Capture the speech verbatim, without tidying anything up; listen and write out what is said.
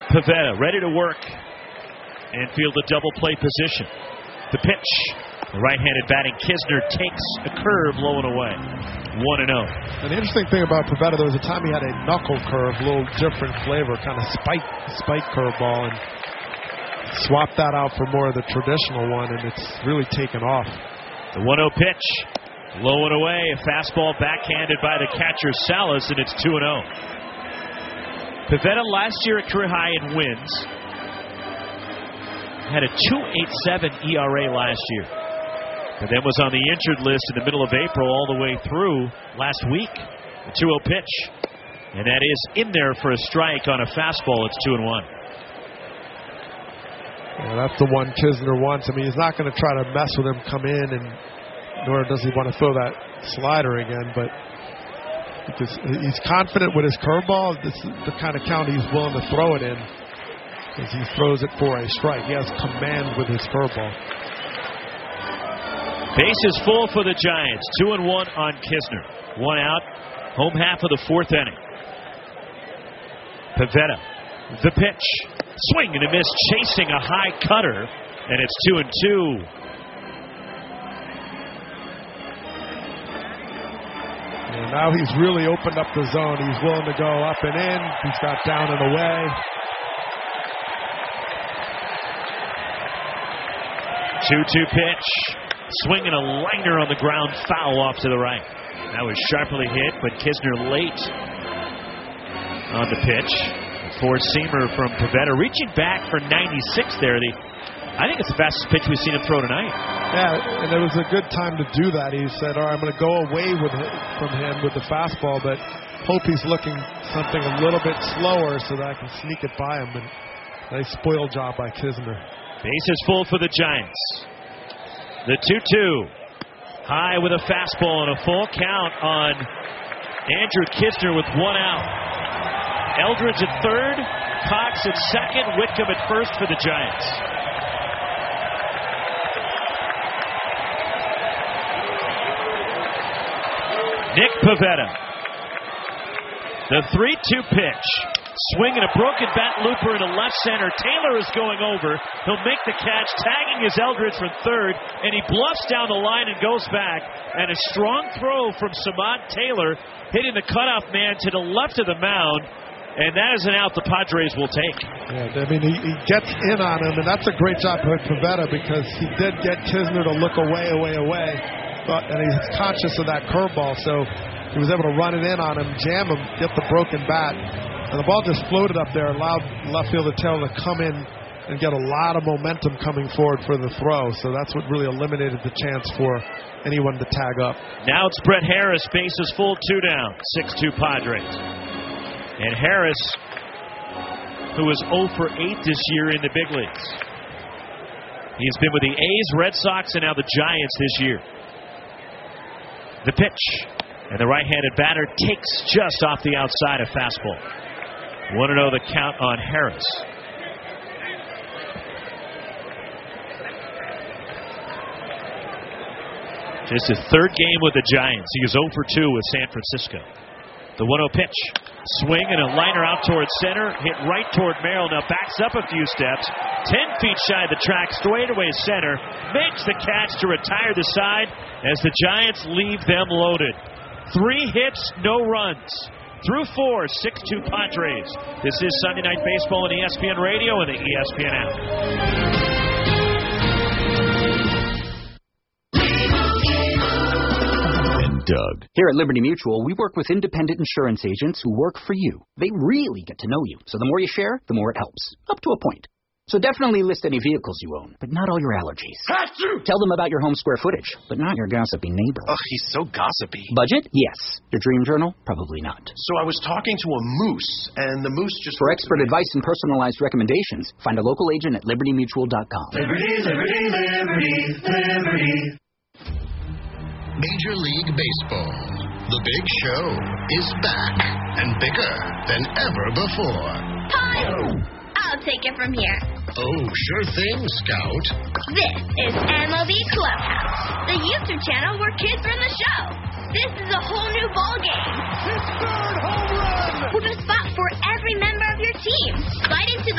Pivetta ready to work and field a double play position. The pitch. The right-handed batting Kisner takes a curve low and away. one and oh. And the interesting thing about Pivetta, there was a time he had a knuckle curve, a little different flavor, kind of spike, spike curveball, and swapped that out for more of the traditional one, and it's really taken off. The one oh pitch. Low and away. A fastball backhanded by the catcher Salas, and it's two and oh. Pivetta last year at career high in wins. Had a two point eight seven E R A last year. But then was on the injured list in the middle of April all the way through last week. The two oh pitch. And that is in there for a strike on a fastball. It's two and one. Yeah, that's the one Kisner wants. I mean, he's not going to try to mess with him, come in, and nor does he want to throw that slider again. But because he's confident with his curveball, this is the kind of count he's willing to throw it in. Because he throws it for a strike. He has command with his curveball. Bases full for the Giants. Two and one on Kisner. One out. Home half of the fourth inning. Pivetta. The pitch. Swing and a miss, chasing a high cutter. And it's two and two. And now he's really opened up the zone. He's willing to go up and in. He's got down and away. two two pitch. Swinging a liner on the ground, foul off to the right. That was sharply hit, but Kisner late on the pitch. Four-seamer from Pivetta, reaching back for ninety-six there. The, I think it's the fastest pitch we've seen him throw tonight. Yeah, and it was a good time to do that. He said, all right, I'm going to go away with it, from him with the fastball, but hope he's looking something a little bit slower so that I can sneak it by him. And nice spoil job by Kisner. Bases full for the Giants. The two two. High with a fastball and a full count on Andrew Kisner with one out. Eldridge at third, Cox at second, Whitcomb at first for the Giants. Nick Pivetta. The three two pitch. Swinging a broken bat looper into left center. Taylor is going over. He'll make the catch, tagging his Eldridge from third, and he bluffs down the line and goes back. And a strong throw from Samad Taylor, hitting the cutoff man to the left of the mound. And that is an out the Padres will take. Yeah, I mean, he, he gets in on him, and that's a great job by Pivetta because he did get Kisner to look away, away, away. But, and he's conscious of that curveball, so he was able to run it in on him, jam him, get the broken bat. And the ball just floated up there, allowed left fielder Taylor to come in and get a lot of momentum coming forward for the throw. So that's what really eliminated the chance for anyone to tag up. Now it's Brett Harris, bases full, two down, six two Padres. And Harris, who is oh for eight this year in the big leagues. He's been with the A's, Red Sox, and now the Giants this year. The pitch. And the right-handed batter takes just off the outside of fastball. one oh the count on Harris. Just his third game with the Giants. He is oh for two with San Francisco. The one oh pitch. Swing and a liner out toward center. Hit right toward Merrill. Now backs up a few steps. Ten feet shy of the track. Straightaway center. Makes the catch to retire the side as the Giants leave them loaded. Three hits, no runs. Through four, six two Padres. This is Sunday Night Baseball on E S P N Radio and the E S P N app. Doug. Here at Liberty Mutual, we work with independent insurance agents who work for you. They really get to know you. So the more you share, the more it helps. Up to a point. So definitely list any vehicles you own, but not all your allergies. Achoo! Tell them about your home square footage, but not your gossipy neighbor. Ugh, he's so gossipy. Budget? Yes. Your dream journal? Probably not. So I was talking to a moose, and the moose just... For expert advice and personalized recommendations, find a local agent at liberty mutual dot com. Liberty, liberty, liberty, liberty. Major League Baseball. The Big Show is back and bigger than ever before. Time! I'll take it from here. Oh, sure thing, Scout. This is M L B Clubhouse, the YouTube channel where kids run the show. This is a whole new ball game. His third home run! With a spot for every member of your team. Slide into the